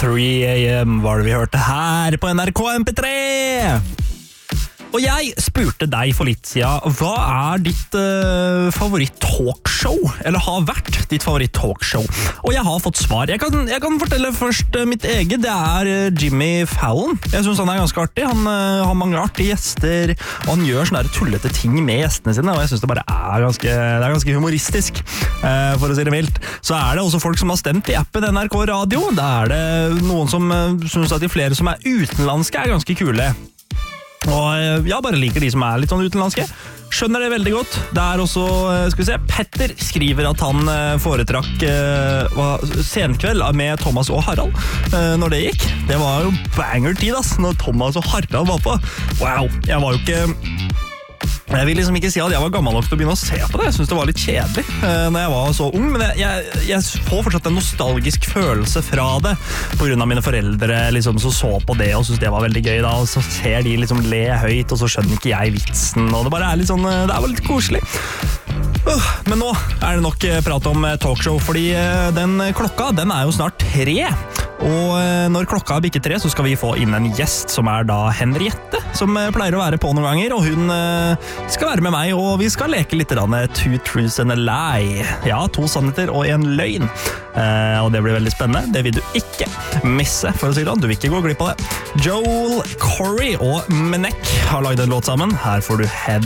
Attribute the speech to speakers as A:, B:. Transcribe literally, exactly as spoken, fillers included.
A: three a m var det vi hørte her på N R K M P tre. Og jeg spurte deg for litt siden, hva er ditt uh, favoritt-talkshow? Eller har vært ditt favoritt-talkshow? Og jeg har fått svar. Jeg kan, jeg kan fortelle først uh, mitt eget. Det er uh, Jimmy Fallon. Jeg synes han er ganske artig. Han uh, har mange artige gjester, og han gjør sånne tullete ting med gjestene sine, og jeg synes det bare er ganske, det er ganske humoristisk, uh, for å si det mildt. Så er det også folk som har stemt i appen N R K Radio. Da er det noen som uh, synes at de flere som er utenlandske er ganske kule. Og jeg bare liker de som er litt sånn utenlandske. Skjønner det veldig godt. Det er også, skal vi se, Petter skriver at han foretrakk uh, senkveld med Thomas og Harald uh, når det gikk. Det var jo banger-tid, ass, når Thomas og Harald var på. Wow, jeg var jo ikke... Jeg vil liksom ikke si at jeg var gammel nok til å begynne å se på det. Jeg synes det var litt kjedelig uh, når jeg var så ung, men jeg, jeg, jeg får fortsatt en nostalgisk følelse fra det, på grunn av mine foreldre liksom, så så på det og synes det var veldig gøy da, og så ser de liksom le høyt, og så skjønner ikke jeg vitsen, og det bare er litt sånn, det er bare litt koselig. Uh, men nå er det nok prat om talkshow, fordi uh, den klokka, den er jo snart tre. Og når klokka er bikket tre, så skal vi få inn en gjest som er da Henriette, som pleier å være på noen ganger, og hun skal være med meg, og vi skal leke litt rann Two Truths and a Lie. Ja, to sannheter og en løgn. Og det blir veldig spennende. Det vil du ikke misse, for å si det. Du vil ikke gå glipp av det. Joel Corey og Menek har laget en låt sammen. Her får du Head